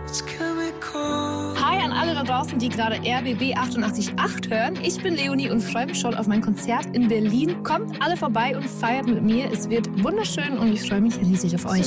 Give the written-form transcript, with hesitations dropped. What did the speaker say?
Hi an alle da draußen, die gerade RBB 88.8 hören. Ich bin Leonie und freue mich schon auf mein Konzert in Berlin. Kommt alle vorbei und feiert mit mir. Es wird wunderschön und ich freue mich riesig auf euch.